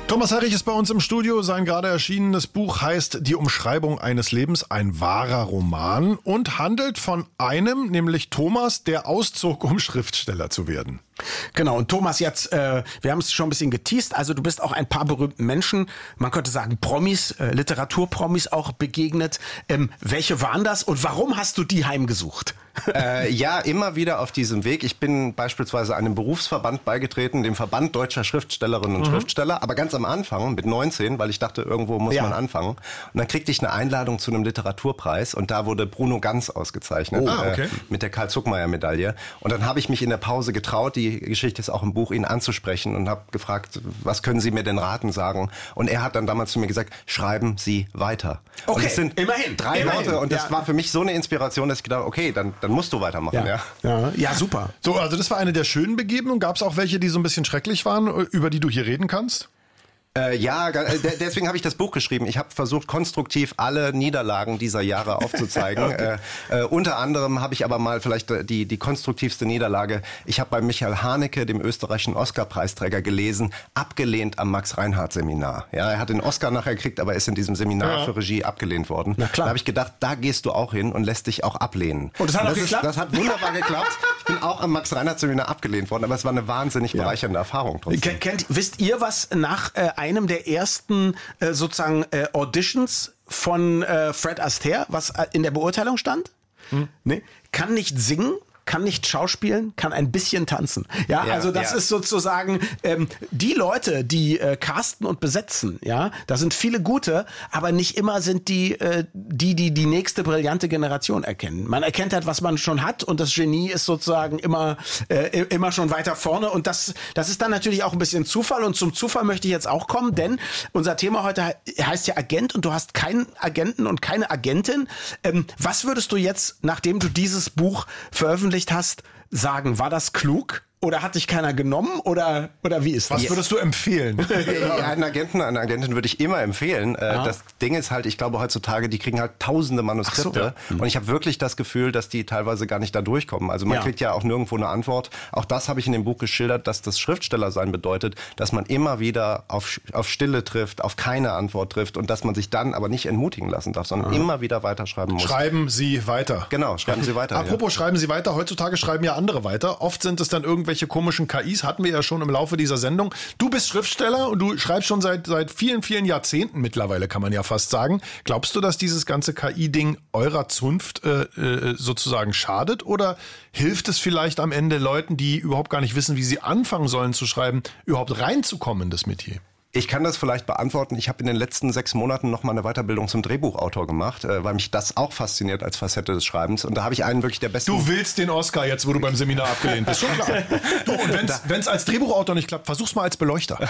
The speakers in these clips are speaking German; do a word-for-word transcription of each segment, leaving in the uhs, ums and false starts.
Thomas Herrich ist bei uns im Studio. Sein gerade erschienenes Buch heißt Die Umschreibung eines Lebens, ein wahrer Roman und handelt von einem, nämlich Thomas, der auszog, um Schriftsteller zu werden. Genau, und Thomas, jetzt, äh, wir haben es schon ein bisschen geteased, also du bist auch ein paar berühmten Menschen, man könnte sagen Promis, äh, Literaturpromis auch begegnet. Ähm, welche waren das und warum hast du die heimgesucht? Äh, ja, immer wieder auf diesem Weg. Ich bin beispielsweise einem Berufsverband beigetreten, dem Verband Deutscher Schriftstellerinnen und mhm. Schriftsteller, aber ganz am Anfang, mit neunzehn, weil ich dachte, irgendwo muss ja. man anfangen. Und dann kriegte ich eine Einladung zu einem Literaturpreis und da wurde Bruno Ganz ausgezeichnet, oh, okay. äh, mit der Karl-Zuckmayer-Medaille. Und dann habe ich mich in der Pause getraut, die Geschichte ist auch im Buch, ihn anzusprechen und habe gefragt, was können Sie mir denn raten, sagen? Und er hat dann damals zu mir gesagt, schreiben Sie weiter. Okay, und es sind immerhin. Drei immerhin. Worte und das ja. war für mich so eine Inspiration, dass ich gedacht okay, dann, dann musst du weitermachen. Ja. Ja. Ja. ja, super. So, also das war eine der schönen Begegnungen. Gab es auch welche, die so ein bisschen schrecklich waren, über die du hier reden kannst? Äh, ja, deswegen habe ich das Buch geschrieben. Ich habe versucht, konstruktiv alle Niederlagen dieser Jahre aufzuzeigen. okay. äh, äh, unter anderem habe ich aber mal vielleicht die, die konstruktivste Niederlage. Ich habe bei Michael Haneke, dem österreichischen Oscar-Preisträger, gelesen, abgelehnt am Max-Reinhardt-Seminar. Ja, er hat den Oscar nachher gekriegt, aber ist in diesem Seminar ja. für Regie abgelehnt worden. Na klar. Da habe ich gedacht, da gehst du auch hin und lässt dich auch ablehnen. Und das hat und auch das geklappt? Ist, das hat wunderbar geklappt. Ich bin auch am Max-Reinhardt-Seminar abgelehnt worden, aber es war eine wahnsinnig ja. bereichernde Erfahrung trotzdem. Kennt, wisst ihr, was nach äh, einem der ersten äh, sozusagen äh, Auditions von äh, Fred Astaire, was äh, in der Beurteilung stand? Hm. Nee, kann nicht singen, kann nicht schauspielen, kann ein bisschen tanzen. Ja, ja also das ja. ist sozusagen ähm, die Leute, die äh, casten und besetzen. Ja, da sind viele gute, aber nicht immer sind die äh, die die die nächste brillante Generation erkennen. Man erkennt halt, was man schon hat und das Genie ist sozusagen immer äh, immer schon weiter vorne und das das ist dann natürlich auch ein bisschen Zufall und zum Zufall möchte ich jetzt auch kommen, denn unser Thema heute heißt ja Agent und du hast keinen Agenten und keine Agentin. Ähm, was würdest du jetzt, nachdem du dieses Buch veröffentlicht hast, sagen, war das klug? Oder hat dich keiner genommen? Oder, oder wie ist das? Was würdest du empfehlen? Ja, einen Agenten, eine Agentin würde ich immer empfehlen. Ja. Das Ding ist halt, ich glaube heutzutage, die kriegen halt tausende Manuskripte. So, ja. Und ich habe wirklich das Gefühl, dass die teilweise gar nicht da durchkommen. Also man ja. kriegt ja auch nirgendwo eine Antwort. Auch das habe ich in dem Buch geschildert, dass das Schriftstellersein bedeutet, dass man immer wieder auf, auf Stille trifft, auf keine Antwort trifft und dass man sich dann aber nicht entmutigen lassen darf, sondern ja. immer wieder weiterschreiben muss. Schreiben Sie weiter. Genau, schreiben Sie weiter. Apropos ja. schreiben Sie weiter, heutzutage schreiben ja andere weiter. Oft sind es dann irgendwelche Welche komischen K Is hatten wir ja schon im Laufe dieser Sendung. Du bist Schriftsteller und du schreibst schon seit seit vielen, vielen Jahrzehnten mittlerweile, kann man ja fast sagen. Glaubst du, dass dieses ganze K I-Ding eurer Zunft äh, äh, sozusagen schadet? Oder hilft es vielleicht am Ende Leuten, die überhaupt gar nicht wissen, wie sie anfangen sollen zu schreiben, überhaupt reinzukommen in das Metier? Ich kann das vielleicht beantworten. Ich habe in den letzten sechs Monaten noch mal eine Weiterbildung zum Drehbuchautor gemacht, weil mich das auch fasziniert als Facette des Schreibens. Und da habe ich einen wirklich der besten... Du willst den Oscar jetzt, wo du beim Seminar abgelehnt bist. Schon klar. Du, und wenn es als Drehbuchautor nicht klappt, versuch's mal als Beleuchter.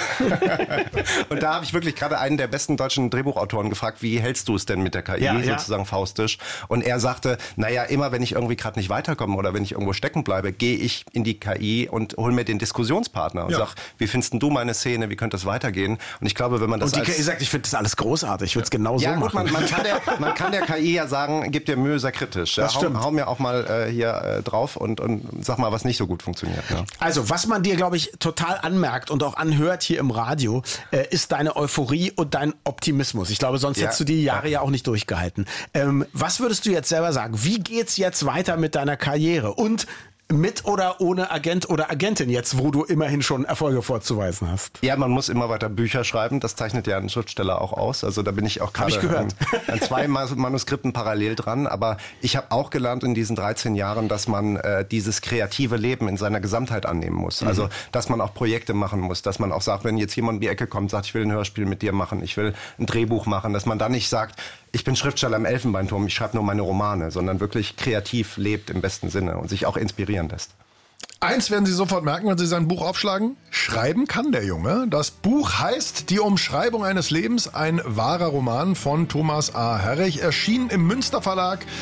Und da habe ich wirklich gerade einen der besten deutschen Drehbuchautoren gefragt, wie hältst du es denn mit der K I, ja, sozusagen ja. faustisch. Und er sagte, naja, immer wenn ich irgendwie gerade nicht weiterkomme oder wenn ich irgendwo stecken bleibe, gehe ich in die K I und hol mir den Diskussionspartner und ja. sag, wie findest denn du meine Szene, wie könnte es weitergehen? Und ich glaube, wenn man das und die als K I sagt, ich finde das alles großartig, ich würde es genau so ja, gut, machen. Man, man, kann der, man kann der K I ja sagen, gib dir Mühe, sei kritisch. Ja, das stimmt. Hau, hau mir auch mal äh, hier äh, drauf und, und sag mal, was nicht so gut funktioniert. Ja. Also, was man dir, glaube ich, total anmerkt und auch anhört hier im Radio, äh, ist deine Euphorie und dein Optimismus. Ich glaube, sonst ja. hättest du die Jahre ja. ja auch nicht durchgehalten. Ähm, was würdest du jetzt selber sagen? Wie geht's jetzt weiter mit deiner Karriere? Und mit oder ohne Agent oder Agentin jetzt, wo du immerhin schon Erfolge vorzuweisen hast? Ja, man muss immer weiter Bücher schreiben. Das zeichnet ja einen Schriftsteller auch aus. Also da bin ich auch gerade an, an zwei Manuskripten parallel dran. Aber ich habe auch gelernt in diesen dreizehn Jahren, dass man äh, dieses kreative Leben in seiner Gesamtheit annehmen muss. Mhm. Also dass man auch Projekte machen muss. Dass man auch sagt, wenn jetzt jemand um die Ecke kommt, sagt, ich will ein Hörspiel mit dir machen, ich will ein Drehbuch machen, dass man dann nicht sagt, ich bin Schriftsteller im Elfenbeinturm, ich schreibe nur meine Romane, sondern wirklich kreativ lebt im besten Sinne und sich auch inspirieren lässt. Eins werden Sie sofort merken, wenn Sie sein Buch aufschlagen. Schreiben kann der Junge. Das Buch heißt Die Umschreibung eines Lebens, ein wahrer Roman von Thomas A. Herrich, erschienen im Münster Verlag.